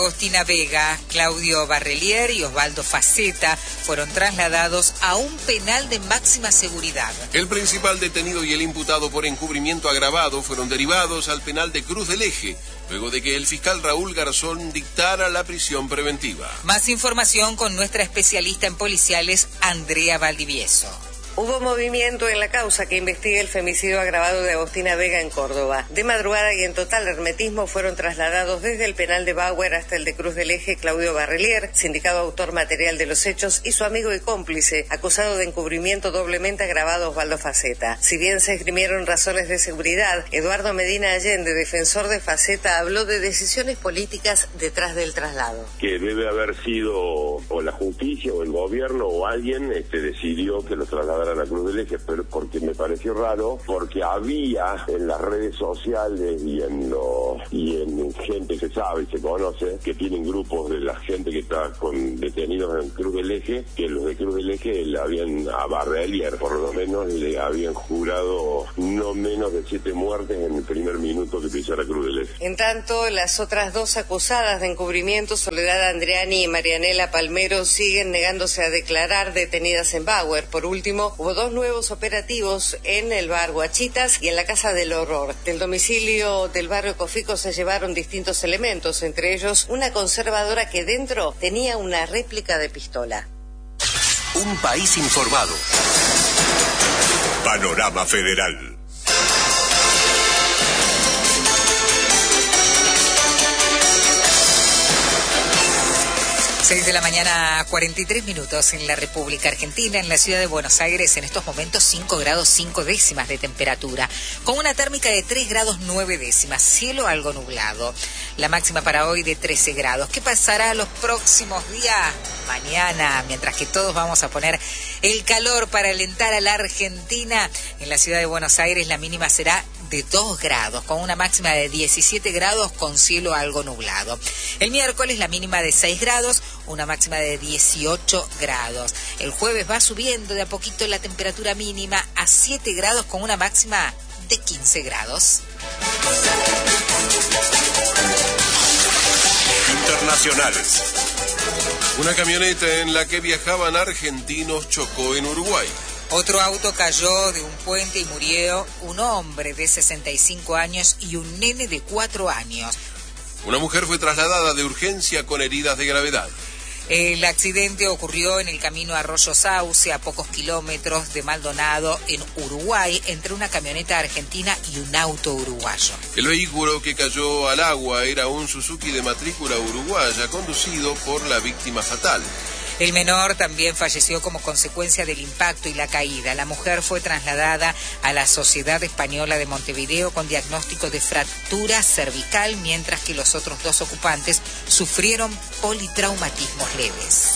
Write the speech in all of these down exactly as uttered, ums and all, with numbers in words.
Agostina Vega, Claudio Barrelier y Osvaldo Faceta fueron trasladados a un penal de máxima seguridad. El principal detenido y el imputado por encubrimiento agravado fueron derivados al penal de Cruz del Eje, luego de que el fiscal Raúl Garzón dictara la prisión preventiva. Más información con nuestra especialista en policiales, Andrea Valdivieso. Hubo movimiento en la causa que investiga el femicidio agravado de Agostina Vega en Córdoba. De madrugada y en total hermetismo fueron trasladados desde el penal de Bauer hasta el de Cruz del Eje Claudio Barrelier, sindicado autor material de los hechos, y su amigo y cómplice, acusado de encubrimiento doblemente agravado Osvaldo Faceta. Si bien se esgrimieron razones de seguridad, Eduardo Medina Allende, defensor de Faceta, habló de decisiones políticas detrás del traslado. Que debe haber sido o la justicia o el gobierno o alguien este, decidió que los trasladaran a la Cruz del Eje, pero porque me pareció raro, porque había en las redes sociales y en los y en gente que sabe y se conoce que tienen grupos de la gente que está con detenidos en Cruz del Eje, que los de Cruz del Eje le habían a Barrelier por lo menos le habían jurado no menos de siete muertes en el primer minuto que pisara Cruz del Eje. En tanto, las otras dos acusadas de encubrimiento, Soledad Andreani y Marianela Palmero, siguen negándose a declarar, detenidas en Bauer. Por último, hubo dos nuevos operativos en el bar Guachitas y en la Casa del Horror. Del domicilio del barrio Cofico se llevaron distintos elementos, entre ellos una conservadora que dentro tenía una réplica de pistola. Un país informado. Panorama Federal. seis de la mañana, cuarenta y tres minutos en la República Argentina, en la ciudad de Buenos Aires, en estos momentos cinco grados cinco décimas de temperatura, con una térmica de tres grados nueve décimas, cielo algo nublado. La máxima para hoy de trece grados. ¿Qué pasará los próximos días? Mañana, mientras que todos vamos a poner el calor para alentar a la Argentina, en la ciudad de Buenos Aires la mínima será de dos grados, con una máxima de diecisiete grados con cielo algo nublado. El miércoles la mínima de seis grados, una máxima de dieciocho grados. El jueves va subiendo de a poquito la temperatura mínima a siete grados con una máxima de quince grados. Internacionales. Una camioneta en la que viajaban argentinos chocó en Uruguay. Otro auto cayó de un puente y murió un hombre de sesenta y cinco años y un nene de cuatro años. Una mujer fue trasladada de urgencia con heridas de gravedad. El accidente ocurrió en el camino Arroyo Sauce, a pocos kilómetros de Maldonado, en Uruguay, entre una camioneta argentina y un auto uruguayo. El vehículo que cayó al agua era un Suzuki de matrícula uruguaya, conducido por la víctima fatal. El menor también falleció como consecuencia del impacto y la caída. La mujer fue trasladada a la Sociedad Española de Montevideo con diagnóstico de fractura cervical, mientras que los otros dos ocupantes sufrieron politraumatismos leves.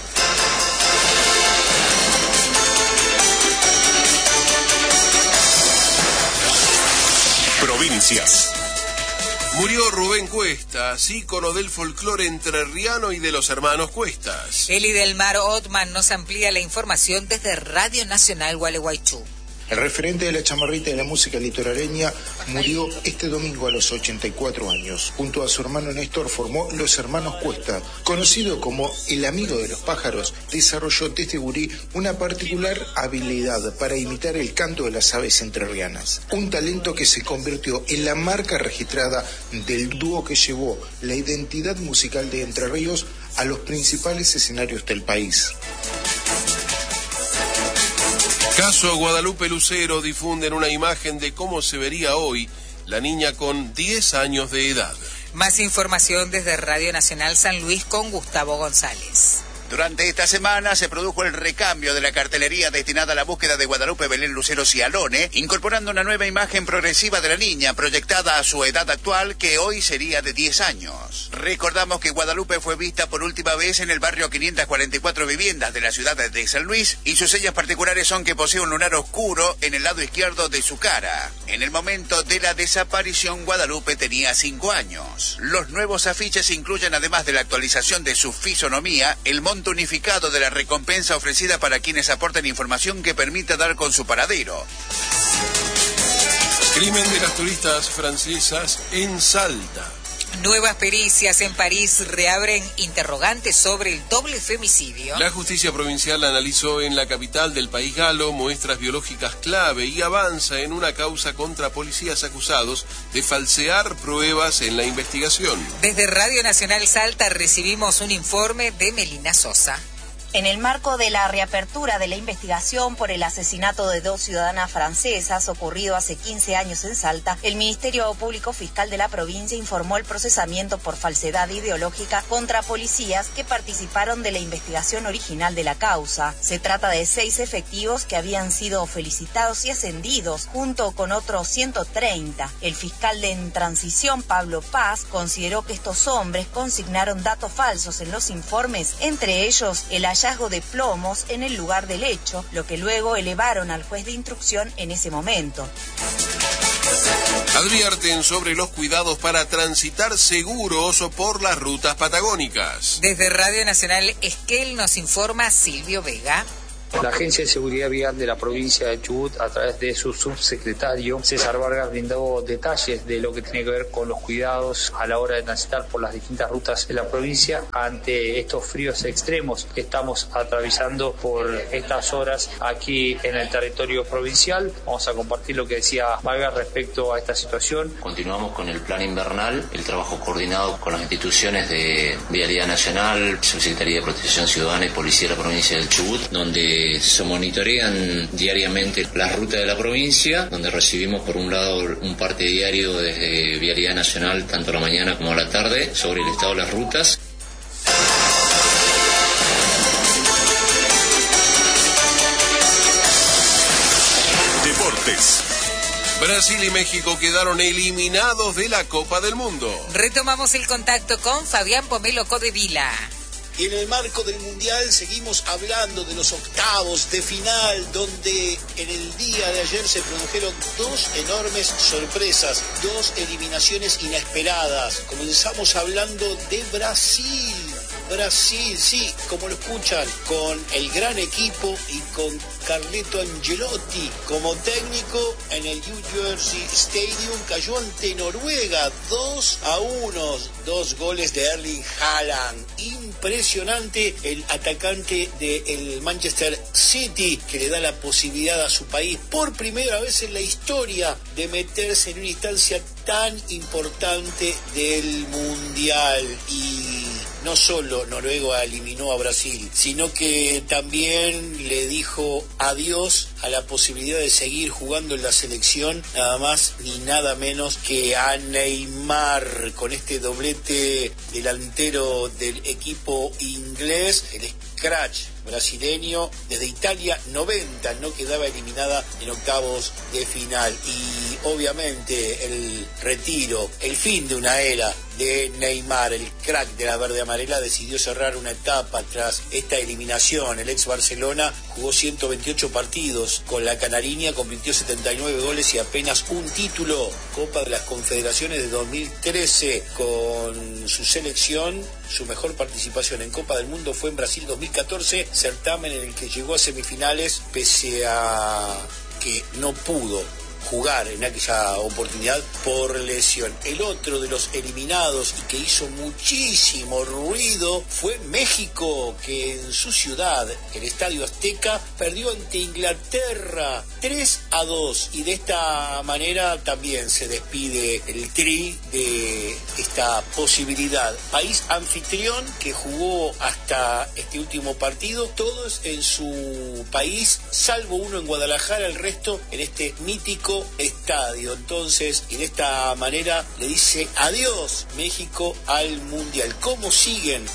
Provincias. Murió Rubén Cuestas, ícono del folclore entrerriano y de los hermanos Cuestas. Eli del Mar Otman nos amplía la información desde Radio Nacional Gualeguaychú. El referente de la chamarrita de la música litoraleña murió este domingo a los ochenta y cuatro años. Junto a su hermano Néstor formó Los Hermanos Cuesta. Conocido como el amigo de los pájaros, desarrolló desde gurí una particular habilidad para imitar el canto de las aves entrerrianas. Un talento que se convirtió en la marca registrada del dúo que llevó la identidad musical de Entre Ríos a los principales escenarios del país. Caso Guadalupe Lucero difunden una imagen de cómo se vería hoy la niña con diez años de edad. Más información desde Radio Nacional San Luis con Gustavo González. Durante esta semana se produjo el recambio de la cartelería destinada a la búsqueda de Guadalupe Belén Lucero Cialone, incorporando una nueva imagen progresiva de la niña, proyectada a su edad actual, que hoy sería de diez años. Recordamos que Guadalupe fue vista por última vez en el barrio quinientas cuarenta y cuatro Viviendas de la ciudad de San Luis, y sus señas particulares son que posee un lunar oscuro en el lado izquierdo de su cara. En el momento de la desaparición, Guadalupe tenía cinco años. Los nuevos afiches incluyen, además de la actualización de su fisonomía, el monto unificado de la recompensa ofrecida para quienes aporten información que permita dar con su paradero. Crimen de las turistas francesas en Salta. Nuevas pericias en París reabren interrogantes sobre el doble femicidio. La justicia provincial analizó en la capital del país galo muestras biológicas clave y avanza en una causa contra policías acusados de falsear pruebas en la investigación. Desde Radio Nacional Salta recibimos un informe de Melina Sosa. En el marco de la reapertura de la investigación por el asesinato de dos ciudadanas francesas ocurrido hace quince años en Salta, el Ministerio Público Fiscal de la provincia informó el procesamiento por falsedad ideológica contra policías que participaron de la investigación original de la causa. Se trata de seis efectivos que habían sido felicitados y ascendidos junto con otros ciento treinta. El fiscal de en transición, Pablo Paz, consideró que estos hombres consignaron datos falsos en los informes, entre ellos el hallazgo de plomos en el lugar del hecho, lo que luego elevaron al juez de instrucción en ese momento. Advierten sobre los cuidados para transitar seguros por las rutas patagónicas. Desde Radio Nacional Esquel nos informa Silvio Vega. La Agencia de Seguridad Vial de la provincia de Chubut, a través de su subsecretario César Vargas, brindó detalles de lo que tiene que ver con los cuidados a la hora de transitar por las distintas rutas de la provincia ante estos fríos extremos que estamos atravesando por estas horas aquí en el territorio provincial. Vamos a compartir lo que decía Vargas respecto a esta situación. Continuamos con el plan invernal, el trabajo coordinado con las instituciones de Vialidad Nacional, Subsecretaría de Protección Ciudadana y Policía de la provincia del Chubut, donde se monitorean diariamente las rutas de la provincia, donde recibimos por un lado un parte diario desde Vialidad Nacional, tanto a la mañana como a la tarde, sobre el estado de las rutas. Deportes. Brasil y México quedaron eliminados de la Copa del Mundo. Retomamos el contacto con Fabián Pomelo Codevila. Y en el marco del Mundial seguimos hablando de los octavos de final, donde en el día de ayer se produjeron dos enormes sorpresas, dos eliminaciones inesperadas. Comenzamos hablando de Brasil. Brasil, sí, como lo escuchan, con el gran equipo y con Carleto Ancelotti como técnico en el New Jersey Stadium, cayó ante Noruega dos a uno, dos goles de Erling Haaland. Impresionante el atacante del Manchester City, que le da la posibilidad a su país por primera vez en la historia de meterse en una instancia tan importante del Mundial. Y no solo Noruega eliminó a Brasil, sino que también le dijo adiós a la posibilidad de seguir jugando en la selección, nada más ni nada menos que a Neymar, con este doblete delantero del equipo inglés, el scratch brasileño. Desde Italia noventa no quedaba eliminada en octavos de final, y obviamente el retiro, el fin de una era de Neymar, el crack de la verde amarela, decidió cerrar una etapa tras esta eliminación. El ex Barcelona jugó ciento veintiocho partidos con la Canariña, convirtió setenta y nueve goles y apenas un título. Copa de las Confederaciones de dos mil trece con su selección. Su mejor participación en Copa del Mundo fue en Brasil dos mil catorce, certamen en el que llegó a semifinales pese a que no pudo jugar en aquella oportunidad por lesión. El otro de los eliminados y que hizo muchísimo ruido fue México, que en su ciudad, el Estadio Azteca, perdió ante Inglaterra tres a dos, y de esta manera también se despide el Tri de esta posibilidad. País anfitrión que jugó hasta este último partido, todos en su país, salvo uno en Guadalajara, el resto en este mítico estadio. Entonces, y de esta manera le dice adiós México al Mundial. ¿Cómo siguen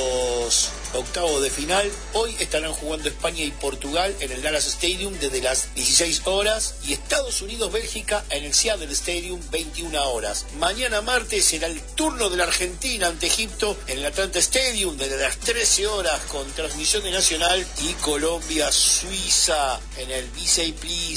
los octavos de final? Hoy estarán jugando España y Portugal en el Dallas Stadium desde las dieciséis horas, y Estados Unidos-Bélgica en el Seattle Stadium veintiuna horas. Mañana martes será el turno de la Argentina ante Egipto en el Atlanta Stadium desde las trece horas con transmisión de Nacional, y Colombia-Suiza en el Visa Please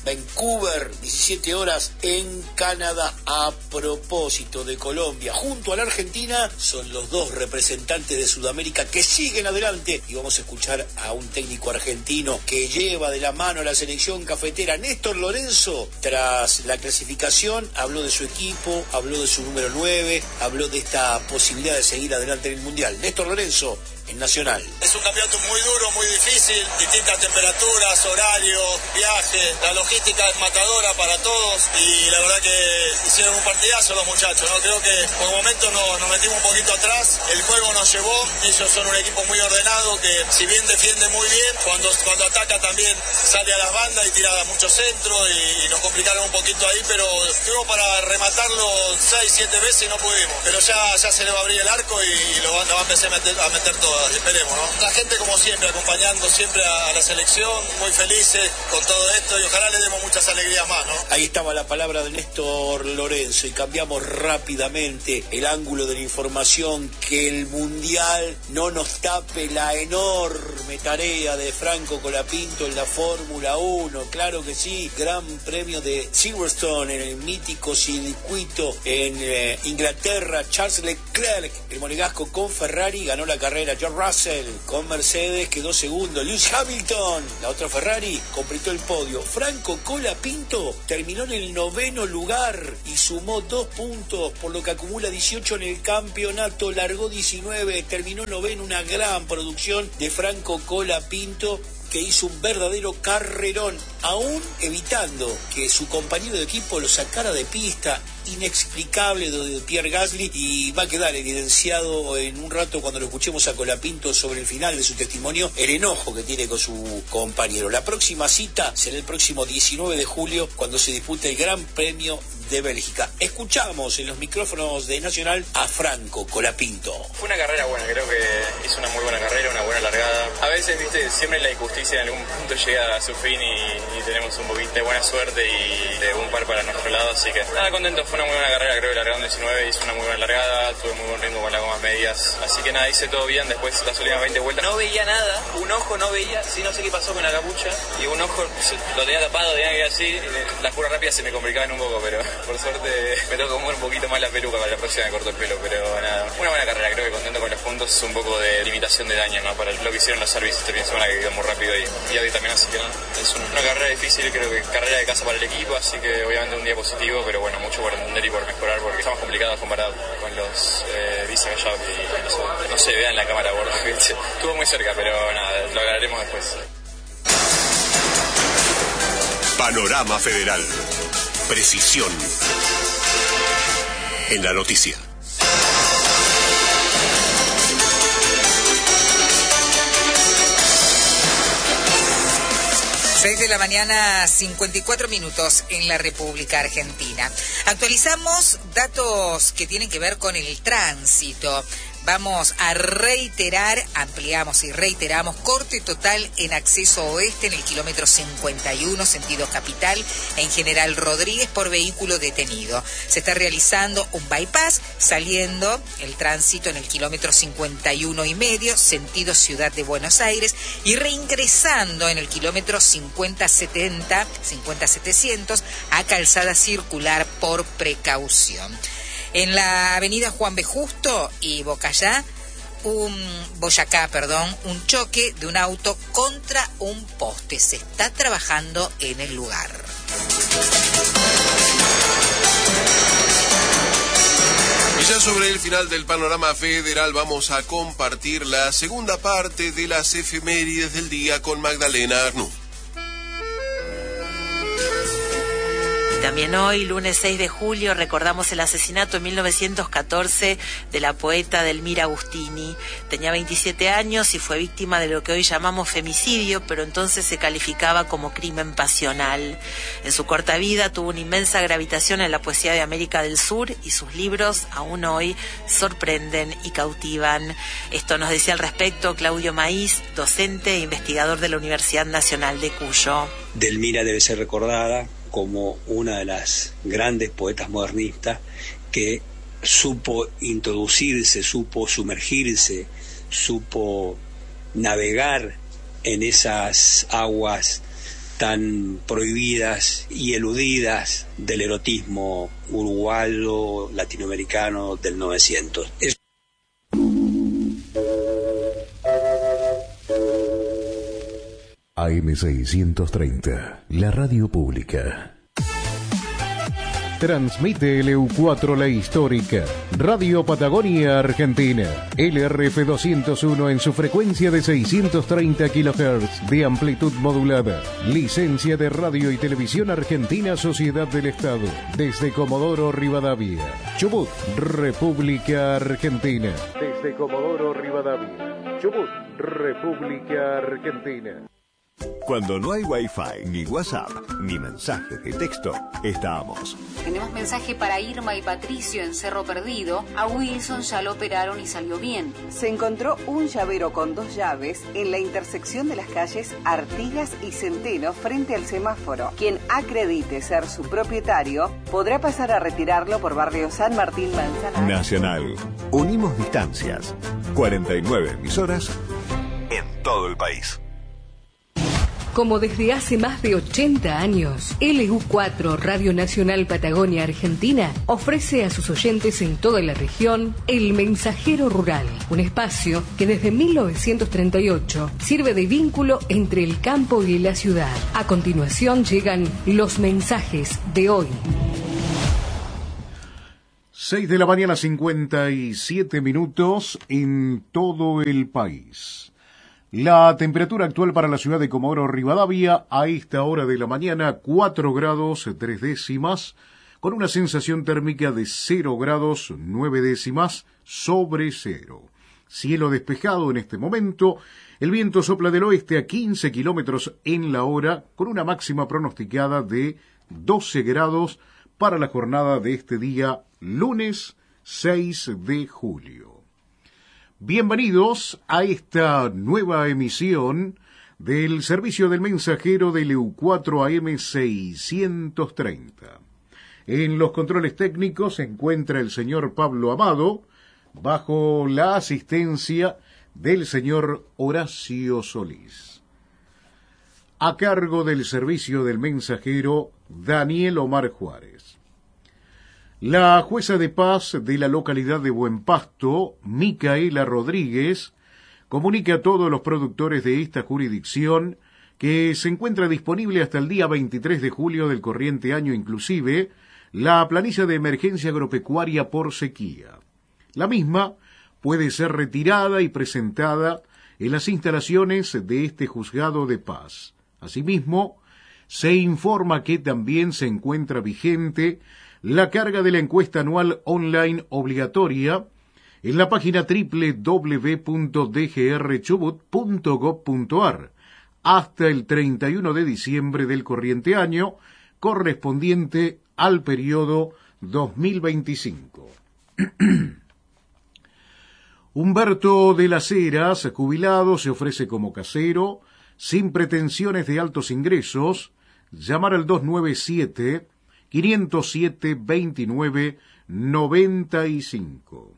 Vancouver, diecisiete horas en Canadá. A propósito de Colombia, junto a la Argentina, son los dos representantes de Sudamérica que siguen adelante, y vamos a escuchar a un técnico argentino que lleva de la mano a la selección cafetera, Néstor Lorenzo. Tras la clasificación habló de su equipo, habló de su número nueve, habló de esta posibilidad de seguir adelante en el Mundial. Néstor Lorenzo, en Nacional. Es un campeonato muy duro, muy difícil, distintas temperaturas, horarios, viajes, la logística es matadora para todos y la verdad que hicieron un partidazo los muchachos, ¿no? Creo que por momentos nos, nos metimos un poquito atrás, el juego nos llevó, ellos son un equipo muy ordenado que si bien defiende muy bien, cuando, cuando ataca también sale a las bandas y tira muchos centros y, y nos complicaron un poquito ahí, pero tuvimos para rematarlo seis, siete veces y no pudimos, pero ya, ya se le va a abrir el arco y, y lo, va, lo va a empezar a meter, a meter todo. Esperemos, ¿no? La gente como siempre, acompañando siempre a, a la selección, muy felices con todo esto y ojalá le demos muchas alegrías más, ¿no? Ahí estaba la palabra de Néstor Lorenzo y cambiamos rápidamente el ángulo de la información, que el Mundial no nos tape la enorme tarea de Franco Colapinto en la Fórmula uno, claro que sí, Gran Premio de Silverstone en el mítico circuito en eh, Inglaterra. Charles Leclerc, el monegasco con Ferrari, ganó la carrera. George Russell con Mercedes quedó segundo. Lewis Hamilton, la otra Ferrari, completó el podio. Franco Colapinto terminó en el noveno lugar y sumó dos puntos, por lo que acumula dieciocho en el campeonato. Largó diecinueve, terminó noveno. Una gran producción de Franco Colapinto, que hizo un verdadero carrerón, aún evitando que su compañero de equipo lo sacara de pista. Inexplicable de Pierre Gasly, y va a quedar evidenciado en un rato cuando lo escuchemos a Colapinto sobre el final de su testimonio, el enojo que tiene con su compañero. La próxima cita será el próximo diecinueve de julio, cuando se dispute el Gran Premio de Bélgica. Escuchamos en los micrófonos de Nacional a Franco Colapinto. Fue una carrera buena, creo que hizo una muy buena carrera, una buena largada. A veces, viste, siempre la injusticia en algún punto llega a su fin y, y tenemos un poquito de buena suerte y de un par para nuestro lado, así que nada, contento. Fue una muy buena carrera, creo que largaron diecinueve, hizo una muy buena largada, tuve muy buen ritmo con las gomas medias, así que nada, hice todo bien. Después las últimas veinte vueltas no veía nada, un ojo no veía, sí, no sé qué pasó con la capucha, y un ojo lo tenía tapado, tenía que ir así, las curvas rápidas se me complicaban un poco, pero por suerte me tengo que mover un poquito más la peluca, para la próxima me corto el pelo, pero nada, una buena carrera, creo que contento con los puntos, un poco de limitación de daño, ¿no? Para lo que hicieron los servicios este fin de semana, que quedó muy rápido y, y hoy también, así que no, es una carrera difícil, creo que carrera de casa para el equipo, así que obviamente un día positivo, pero bueno, mucho por entender y por mejorar, porque estamos complicados comparado con los eh, Visa Gallop y eso, no se vea en la cámara borda, estuvo muy cerca, pero nada, lo aclararemos después. Panorama Federal. Precisión en la noticia. seis de la mañana, cincuenta y cuatro minutos en la República Argentina. Actualizamos datos que tienen que ver con el tránsito. Vamos a reiterar, ampliamos y reiteramos, corte total en acceso oeste en el kilómetro cincuenta y uno, sentido capital, en General Rodríguez, por vehículo detenido. Se está realizando un bypass, saliendo el tránsito en el kilómetro cincuenta y uno y medio, sentido Ciudad de Buenos Aires, y reingresando en el kilómetro cincuenta setenta, cincuenta setecientos, a calzada circular por precaución. En la avenida Juan B. Justo y Bocayá, un Boyacá, perdón, un choque de un auto contra un poste. Se está trabajando en el lugar. Y ya sobre el final del panorama federal vamos a compartir la segunda parte de las efemérides del día con Magdalena Arnú. También hoy, lunes seis de julio, recordamos el asesinato en mil novecientos catorce de la poeta Delmira Agustini. Tenía veintisiete años y fue víctima de lo que hoy llamamos femicidio, pero entonces se calificaba como crimen pasional. En su corta vida tuvo una inmensa gravitación en la poesía de América del Sur y sus libros aún hoy sorprenden y cautivan. Esto nos decía al respecto Claudio Maíz, docente e investigador de la Universidad Nacional de Cuyo. Delmira debe ser recordada como una de las grandes poetas modernistas que supo introducirse, supo sumergirse, supo navegar en esas aguas tan prohibidas y eludidas del erotismo uruguayo, latinoamericano del novecientos. Es... A M seiscientos treinta, la radio pública. Transmite L U cuatro La Histórica, Radio Patagonia Argentina, L R F doscientos uno en su frecuencia de seiscientos treinta kilohertz de amplitud modulada. Licencia de Radio y Televisión Argentina, Sociedad del Estado, desde Comodoro Rivadavia, Chubut, República Argentina. Desde Comodoro Rivadavia, Chubut, República Argentina. Cuando no hay Wi-Fi, ni WhatsApp, ni mensajes de texto, estamos. Tenemos mensaje para Irma y Patricio en Cerro Perdido. A Wilson ya lo operaron y salió bien. Se encontró un llavero con dos llaves en la intersección de las calles Artigas y Centeno frente al semáforo. Quien acredite ser su propietario podrá pasar a retirarlo por barrio San Martín Manzanares. Nacional. Unimos distancias. cuarenta y nueve emisoras en todo el país. Como desde hace más de ochenta años, L U cuatro Radio Nacional Patagonia Argentina ofrece a sus oyentes en toda la región El Mensajero Rural, un espacio que desde mil novecientos treinta y ocho sirve de vínculo entre el campo y la ciudad. A continuación llegan los mensajes de hoy. seis de la mañana, cincuenta y siete minutos en todo el país. La temperatura actual para la ciudad de Comodoro Rivadavia a esta hora de la mañana, cuatro grados tres décimas, con una sensación térmica de cero grados nueve décimas sobre cero. Cielo despejado en este momento, el viento sopla del oeste a quince kilómetros en la hora, con una máxima pronosticada de doce grados para la jornada de este día, lunes seis de julio. Bienvenidos a esta nueva emisión del servicio del mensajero de L U cuatro A M seiscientos treinta. En los controles técnicos se encuentra el señor Pablo Amado, bajo la asistencia del señor Horacio Solís. A cargo del servicio del mensajero, Daniel Omar Juárez. La jueza de paz de la localidad de Buen Pasto, Micaela Rodríguez, comunica a todos los productores de esta jurisdicción que se encuentra disponible hasta el día veintitrés de julio del corriente año inclusive la planilla de emergencia agropecuaria por sequía. La misma puede ser retirada y presentada en las instalaciones de este juzgado de paz. Asimismo, se informa que también se encuentra vigente la carga de la encuesta anual online obligatoria en la página doble u doble u doble u punto d g r chubut punto gob punto a r hasta el treinta y uno de diciembre del corriente año, correspondiente al periodo dos mil veinticinco. Humberto de las Heras, jubilado, se ofrece como casero, sin pretensiones de altos ingresos. Llamar al dos nueve siete, cinco cero siete, dos nueve nueve cinco.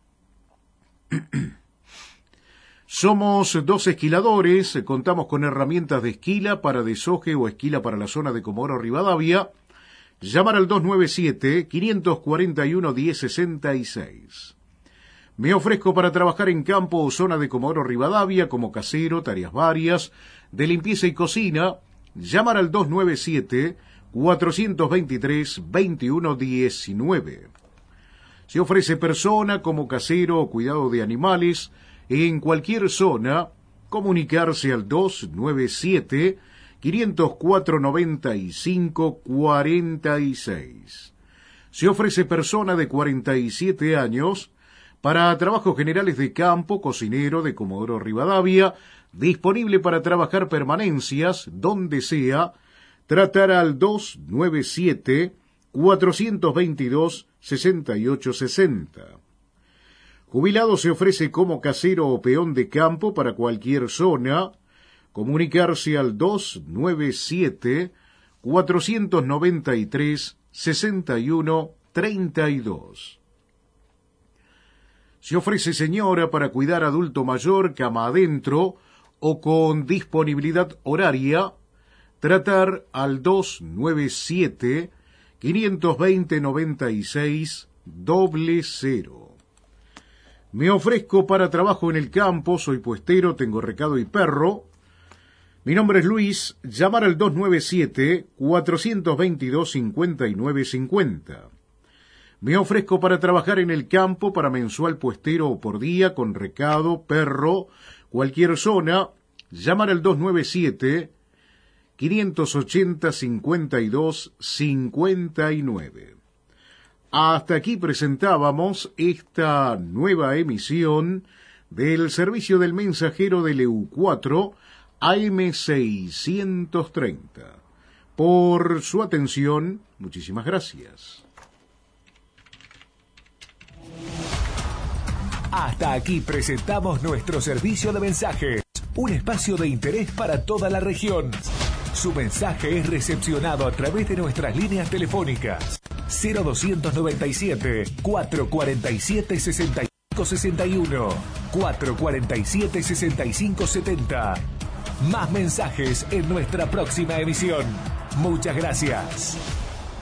Somos dos esquiladores, contamos con herramientas de esquila para deshoje o esquila para la zona de Comodoro Rivadavia. Llamar al dos nueve siete, cinco cuatro uno, uno cero seis seis. Me ofrezco para trabajar en campo o zona de Comodoro Rivadavia como casero, tareas varias, de limpieza y cocina. Llamar al dos nueve siete, cuatro dos tres, dos uno uno nueve. Se ofrece persona como casero o cuidado de animales en cualquier zona. Comunicarse al dos nueve siete, cinco cuatro nueve cinco, cuatro seis. Se ofrece persona de cuarenta y siete años para trabajos generales de campo, cocinero de Comodoro Rivadavia, disponible para trabajar permanencias donde sea. Tratar al dos nueve siete, cuatro dos dos, seis ocho seis cero. Jubilado se ofrece como casero o peón de campo para cualquier zona. Comunicarse al dos nueve siete, cuatro nueve tres, seis uno tres dos. Se ofrece señora para cuidar adulto mayor cama adentro o con disponibilidad horaria. tratar al dos nueve siete, cinco dos cero, nueve seis cero cero. Me ofrezco para trabajo en el campo, soy puestero, tengo recado y perro. Mi nombre es Luis, llamar al dos nueve siete, cuatro dos dos, cinco nueve cinco cero. Me ofrezco para trabajar en el campo, para mensual puestero o por día, con recado, perro, cualquier zona, llamar al dos nueve siete, cinco ochenta, cincuenta y dos, cincuenta y nueve. Hasta aquí presentábamos esta nueva emisión del servicio del mensajero del E U cuatro A M seiscientos treinta. Por su atención, muchísimas gracias. Hasta aquí presentamos nuestro servicio de mensajes, un espacio de interés para toda la región. Su mensaje es recepcionado a través de nuestras líneas telefónicas cero dos nueve siete, cuatro cuatro siete, seis cinco seis uno, cuatro cuatro siete, seis cinco siete cero. Más mensajes en nuestra próxima emisión. Muchas gracias.